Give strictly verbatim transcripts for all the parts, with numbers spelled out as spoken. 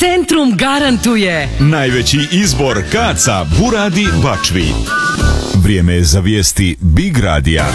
Centrum garantuje najveći izbor kaca, buradi, bačvi. Vrijeme je za vijesti Big Radija.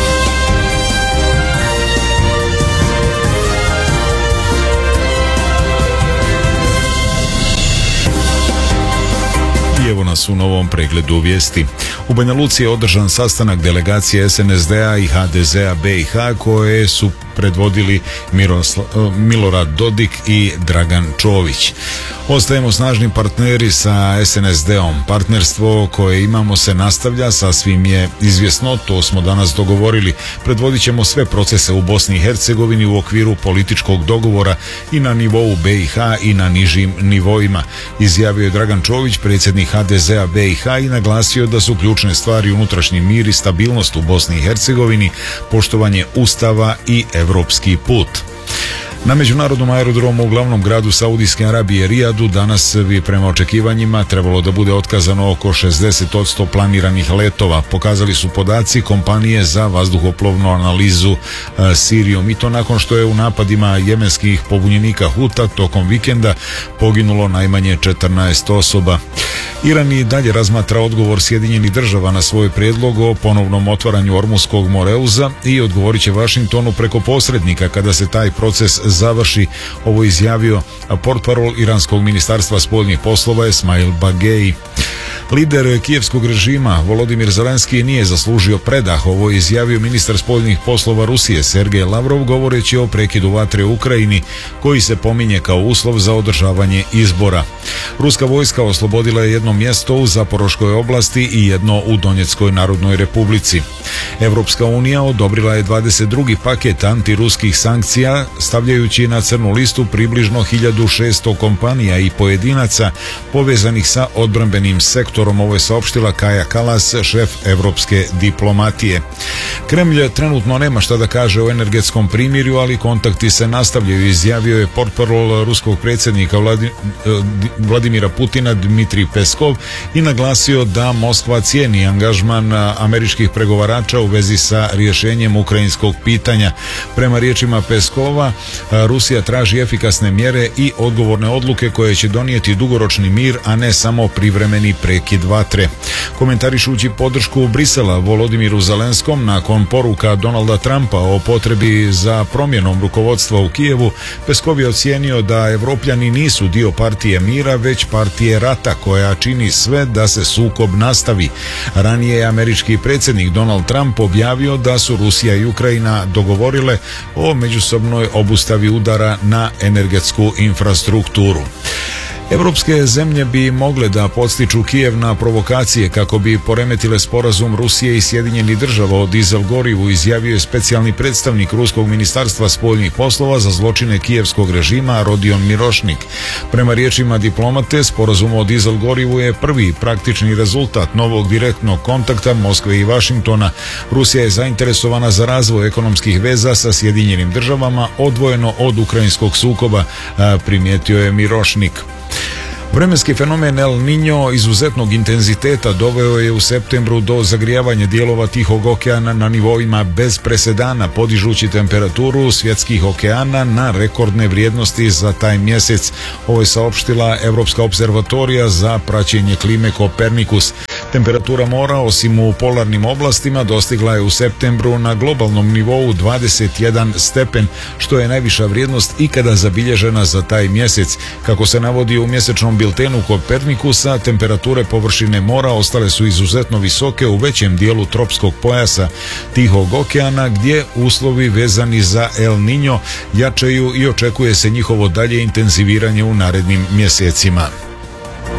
Evo nas u novom pregledu vijesti. U Banja Luci je održan sastanak delegacije S N S D-a i H D Z-a B i H koje su predvodili Mirosla, Milorad Dodik i Dragan Čović. Ostajemo snažni partneri sa S N S D-om. Partnerstvo koje imamo se nastavlja, sasvim je izvjesno, to smo danas dogovorili. Predvodit ćemo sve procese u Bosni i Hercegovini u okviru političkog dogovora i na nivou B i H i na nižim nivoima, izjavio je Dragan Čović, predsjednik H D Z-a B i H, i naglasio da su ključne stvari unutrašnji mir i stabilnost u Bosni i Hercegovini, poštovanje Ustava i evropski put. Na međunarodnom aerodromu u glavnom gradu Saudijske Arabije Rijadu danas bi prema očekivanjima trebalo da bude otkazano oko šezdeset posto planiranih letova, pokazali su podaci kompanije za vazduhoplovnu analizu e, Sirijom, i to nakon što je u napadima jemenskih pobunjenika Huta tokom vikenda poginulo najmanje četrnaest osoba. Iran i dalje razmatra odgovor Sjedinjenih država na svoj prijedlog o ponovnom otvaranju Ormuskog moreuza i odgovorit će Vašingtonu preko posrednika kada se taj proces završi, ovo izjavio portparol iranskog ministarstva spoljnih poslova Esmail Bagei. Lider kijevskog režima Volodimir Zelenski nije zaslužio predah, ovo je izjavio ministar spoljnih poslova Rusije Sergej Lavrov govoreći o prekidu vatre u Ukrajini koji se pominje kao uslov za održavanje izbora. Ruska vojska oslobodila je jedno mjesto u Zaporoškoj oblasti i jedno u Donjeckoj narodnoj republici. Evropska unija odobrila je dvadeset drugi paket antiruskih sankcija, stavljajući na crnu listu približno hiljadu šesto kompanija i pojedinaca povezanih sa odbrambenim sektorom, ovo je saopštila Kaja Kalas, šef evropske diplomatije. Kremlj trenutno nema šta da kaže o energetskom primirju, ali kontakti se nastavljaju, izjavio je portparol ruskog predsjednika Vladi, Vladimira Putina Dmitrij Peskov i naglasio da Moskva cijeni angažman američkih pregovarača u vezi sa rješenjem ukrajinskog pitanja. Prema riječima Peskova, Rusija traži efikasne mjere i odgovorne odluke koje će donijeti dugoročni mir, a ne samo privremeni prekid vatre. Komentarišući podršku Brisela Volodimiru Zelenskom nakon poruka Donalda Trumpa o potrebi za promjenom rukovodstva u Kijevu, Peskov je ocijenio da Evropljani nisu dio partije mira, već partije rata koja čini sve da se sukob nastavi. Ranije je američki predsjednik Donald Trump objavio da su Rusija i Ukrajina dogovorile o međusobnoj obustavi udara na energetsku infrastrukturu. Evropske zemlje bi mogle da podstiču Kijev na provokacije kako bi poremetile sporazum Rusije i Sjedinjenih država o dizel gorivu, izjavio je specijalni predstavnik Ruskog ministarstva spoljnih poslova za zločine kijevskog režima Rodion Mirošnik. Prema riječima diplomate, sporazum o dizel gorivu je prvi praktični rezultat novog direktnog kontakta Moskve i Vašingtona. Rusija je zainteresovana za razvoj ekonomskih veza sa Sjedinjenim državama odvojeno od ukrajinskog sukoba, primijetio je Mirošnik. Vremenski fenomen El Niño izuzetnog intenziteta doveo je u septembru do zagrijavanja dijelova Tihog okeana na nivoima bez presedana, podižući temperaturu svjetskih okeana na rekordne vrijednosti za taj mjesec. Ovo je saopštila Evropska observatorija za praćenje klime Kopernikus. Temperatura mora, osim u polarnim oblastima, dostigla je u septembru na globalnom nivou dvadeset jedan stepen, što je najviša vrijednost ikada zabilježena za taj mjesec. Kako se navodi u mjesečnom biltenu Kopernikusa, temperature površine mora ostale su izuzetno visoke u većem dijelu tropskog pojasa Tihog okeana, gdje uslovi vezani za El Niño jačaju i očekuje se njihovo dalje intenziviranje u narednim mjesecima.